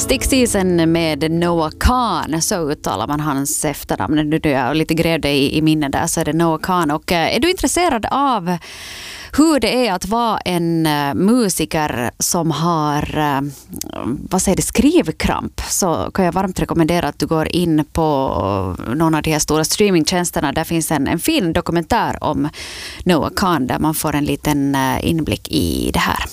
Stick Season med Noah Kahn, så uttalar man hans efternamn. Nu är jag lite grävde i minne där, så är det Noah Kahn. Och är du intresserad av hur det är att vara en musiker som har skrivkramp, så kan jag varmt rekommendera att du går in på någon av de här stora streamingtjänsterna. Där finns en fin dokumentär om Noah Kahn där man får en liten inblick i det här.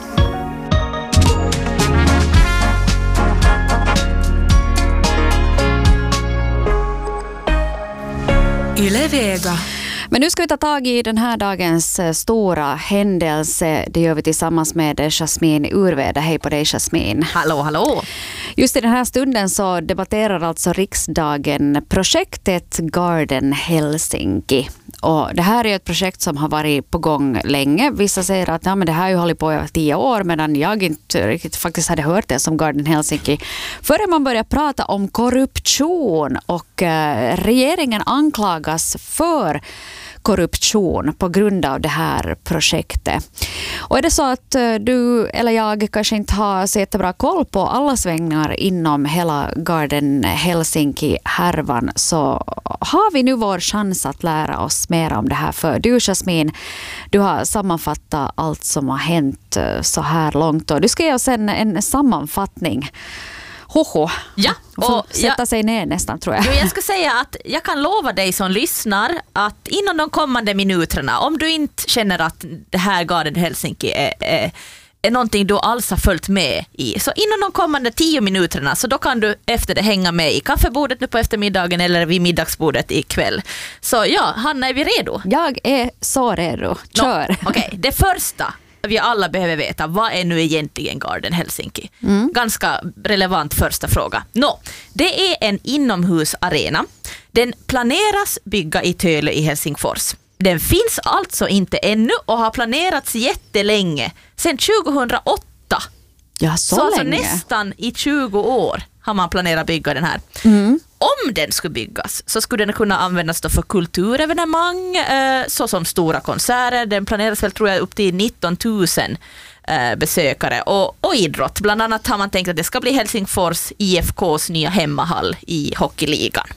Yle Vega. Men nu ska vi ta tag i den här dagens stora händelse. Det gör vi tillsammans med Jasmine Urveda. Hej på dig, Jasmine. Hallå, hallå. Just i den här stunden så debatterar alltså riksdagen projektet Garden Helsinki. Och det här är ett projekt som har varit på gång länge. Vissa säger att men det här har ju hållit på i 10 år, medan jag inte riktigt faktiskt hade hört det som Garden Helsinki förrän man börjar prata om korruption, och regeringen anklagas för korruption på grund av det här projektet. Och är det så att du eller jag kanske inte har så jättebra koll på alla svängar inom hela Garden Helsinki-härvan, så har vi nu vår chans att lära oss mer om det här. För du, Jasmine, du har sammanfattat allt som har hänt så här långt, och du ska ge oss en sammanfattning. Ja, och sätta sig ner nästan, tror jag. Jo, jag ska säga att jag kan lova dig som lyssnar att inom de kommande minuterna, om du inte känner att det här Garden Helsinki är någonting du alls har följt med i, så inom de kommande 10 minuterna, så då kan du efter det hänga med i kaffebordet nu på eftermiddagen eller vid middagsbordet ikväll. Så ja, Hanna, är vi redo? Jag är så redo. Kör! Okej, det första vi alla behöver veta, vad är nu egentligen Garden Helsinki? Ganska relevant första fråga. Det är en inomhusarena. Den planeras bygga i Töle i Helsingfors. Den finns alltså inte ännu och har planerats jättelänge, sedan 2008. Ja, så alltså länge. Nästan i 20 år har man planerat bygga den här. Om den skulle byggas så skulle den kunna användas då för kulturevenemang, såsom stora konserter. Den planeras väl, tror jag, upp till 19 000 besökare, och idrott. Bland annat har man tänkt att det ska bli Helsingfors IFKs nya hemmahall i hockeyligan.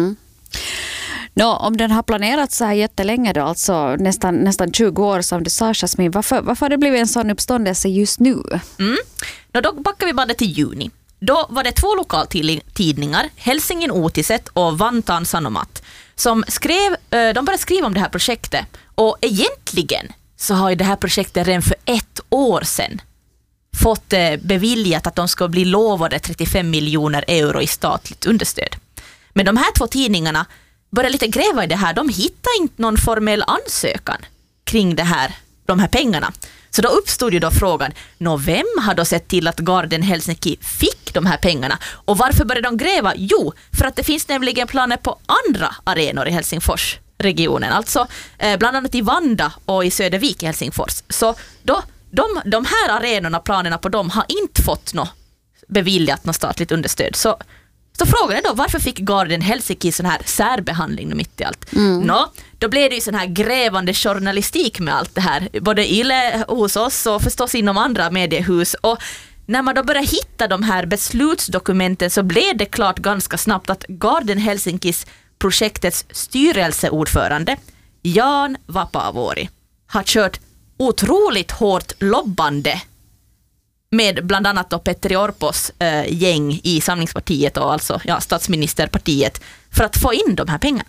Om den har planerat så här jättelänge då, alltså nästan 20 år som du sa, Jasmine, varför har det blivit en sån uppståndelse just nu? Då backar vi bara till juni. Då var det 2 lokaltidningar, Helsingin Uutiset och Vantaan Sanomat, som de började skriva om det här projektet. Och egentligen så har ju det här projektet redan för 1 år sedan fått beviljat att de ska bli lovade 35 miljoner euro i statligt understöd. Men de här 2 tidningarna började lite gräva i det här. De hittade inte någon formell ansökan kring de här pengarna. Så då uppstod ju då frågan, vem har då sett till att Garden Helsinki fick de här pengarna? Och varför började de gräva? Jo, för att det finns nämligen planer på andra arenor i Helsingforsregionen. Alltså bland annat i Vanda och i Södervik i Helsingfors. Så då, de här arenorna, planerna på dem, har inte fått beviljat något statligt understöd. Så frågan är då, varför fick Garden Helsinki sån här särbehandling mitt i allt? Då blev det ju sån här grävande journalistik med allt det här. Både Yle hos oss och förstås inom andra mediehus. Och när man då började hitta de här beslutsdokumenten, så blev det klart ganska snabbt att Garden Helsinkis projektets styrelseordförande Jan Vapaavuori har kört otroligt hårt lobbande med bland annat då Petteri Orpos gäng i Samlingspartiet och alltså statsministerpartiet, för att få in de här pengarna.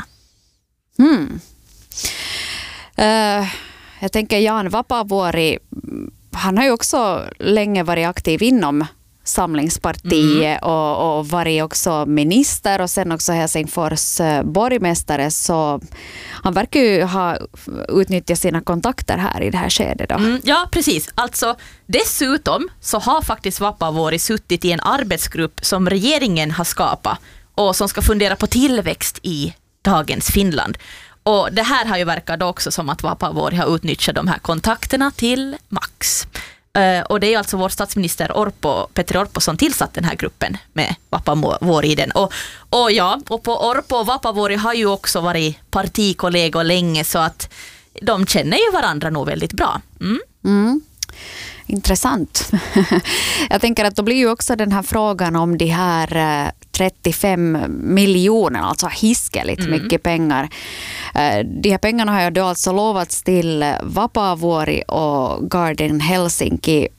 Jag tänker Jan Vapaavuori, han har ju också länge varit aktiv inom Samlingspartiet och varit också minister och sen också Helsingfors borgmästare, så han verkar ju ha utnyttjat sina kontakter här i det här skedet då. Ja, precis. Alltså dessutom så har faktiskt Vapaavuori suttit i en arbetsgrupp som regeringen har skapat och som ska fundera på tillväxt i dagens Finland. Och det här har ju verkat också som att Vapaavuori har utnyttjat de här kontakterna till max. Och det är alltså vår statsminister Petteri Orpo som tillsatt den här gruppen med Vapaavuori i den. Och på Orpo och Vapaavuori har ju också varit partikollegor länge, så att de känner ju varandra nog väldigt bra. Intressant. Jag tänker att då blir ju också den här frågan om de här 35 miljoner, alltså hiskeligt mycket pengar. De här pengarna har ju då alltså lovats till Vapaavuori och Garden Helsinki.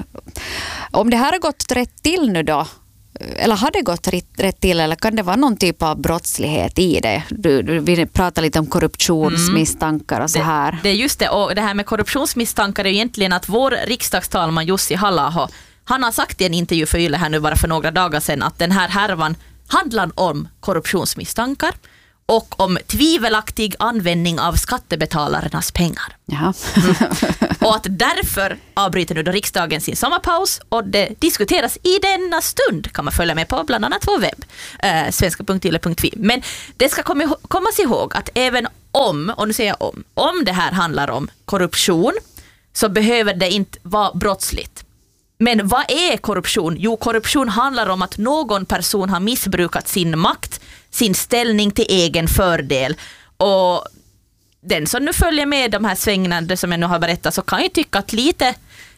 Om det här har gått rätt till nu då, eller har det gått rätt till, eller kan det vara någon typ av brottslighet i det? Vi pratar lite om korruptionsmisstankar och så här. Det är just det, och det här med korruptionsmisstankar är egentligen att vår riksdagstalman Jussi Halla-aho, han har sagt i en intervju för Yle här nu bara för några dagar sedan att den här härvan handlar om korruptionsmisstankar och om tvivelaktig användning av skattebetalarnas pengar. Jaha. Och att därför avbryter nu då riksdagen sin sommarpaus och det diskuteras i denna stund, kan man följa med på bland annat vår webb, svenska.yle.fi. Men det ska kommas ihåg att även om, och nu säger jag om det här handlar om korruption så behöver det inte vara brottsligt. Men vad är korruption? Jo, korruption handlar om att någon person har missbrukat sin makt, sin ställning till egen fördel. Och den som nu följer med de här svängarna som jag nu har berättat så kan ju tycka att lite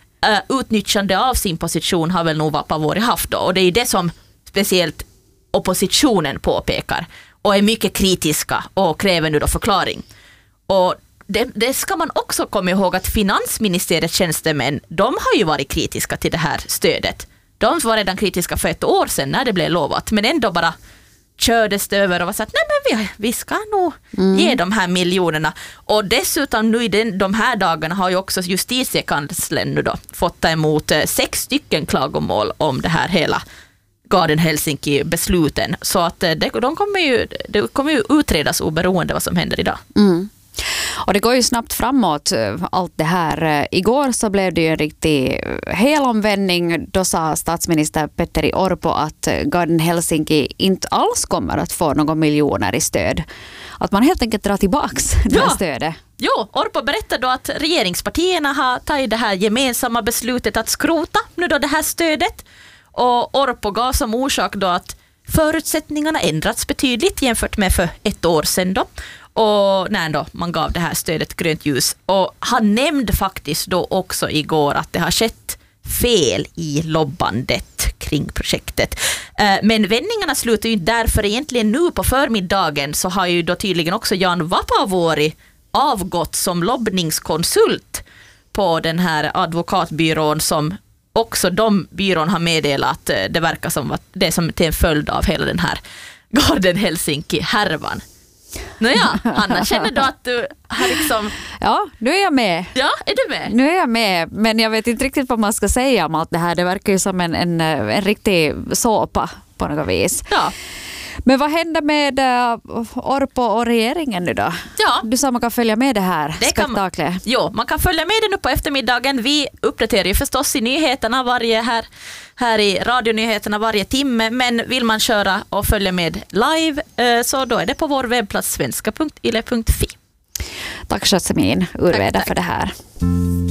utnyttjande av sin position har väl nog Vapaavuori haft då. Och det är det som speciellt oppositionen påpekar och är mycket kritiska och kräver nu då förklaring. Och det ska man också komma ihåg att finansministeriets tjänstemän, de har ju varit kritiska till det här stödet. De var redan kritiska för 1 år sedan när det blev lovat, men ändå bara kördes det över och var så att nej men vi ska nog ge de här miljonerna. Och dessutom nu i de här dagarna har ju också justitiekanslern nu då fått ta emot 6 stycken klagomål om det här hela Garden Helsinki-besluten. Så att det kommer ju utredas oberoende vad som händer idag. Mm. Och det går ju snabbt framåt allt det här. Igår så blev det ju en riktig helomvändning. Då sa statsminister Petteri Orpo att Garden Helsinki inte alls kommer att få några miljoner i stöd. Att man helt enkelt drar tillbaks det här stödet. Jo, Orpo berättade då att regeringspartierna har tagit det här gemensamma beslutet att skrota nu då det här stödet. Och Orpo gav som orsak då att förutsättningarna ändrats betydligt jämfört med för 1 år sedan då. Och när då man gav det här stödet grönt ljus. Och han nämnde faktiskt då också igår att det har skett fel i lobbandet kring projektet. Men vändningarna slutar ju därför egentligen nu på förmiddagen så har ju då tydligen också Jan Vapaavuori avgått som lobbningskonsult på den här advokatbyrån som också de byrån har meddelat att det verkar som att det är som till en följd av hela den här Garden Helsinki-härvan. Nåja, Hanna, känner du att du har liksom... Ja, nu är jag med. Ja, är du med? Nu är jag med, men jag vet inte riktigt vad man ska säga om allt det här. Det verkar ju som en riktig såpa på något vis. Ja. Men vad händer med Orpo och regeringen nu då? Ja. Du sa man kan följa med det här spektaklet. Jo, man kan följa med det nu på eftermiddagen. Vi uppdaterar ju förstås i nyheterna här i radionyheterna varje timme, men vill man köra och följa med live så då är det på vår webbplats svenska.yle.fi. Tack Jasmin Urveda för det här.